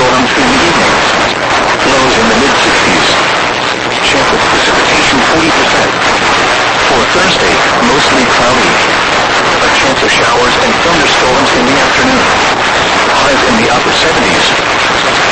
thunderstorms in the evenings. Lows in the mid-60s. Chance of precipitation 40%. For Thursday, mostly cloudy. A chance of showers and thunderstorms in the afternoon. Highs in the upper 70s.